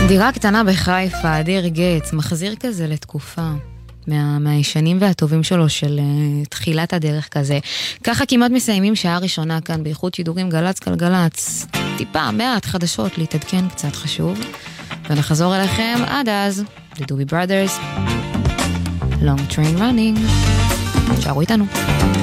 דירה קטנה בחיפה, אדיר גץ, מחזיר כזה לתקופה מהישנים והטובים שלו של תחילת הדרך כזה. ככה כמעט מסיימים שעה ראשונה כאן באיכות שידורים גלץ גלגלץ. טיפה, מעט חדשות, להתעדכן קצת חשוב. ונחזור אליכם עד אז, The Doobie Brothers, Long Train Running. שערו איתנו.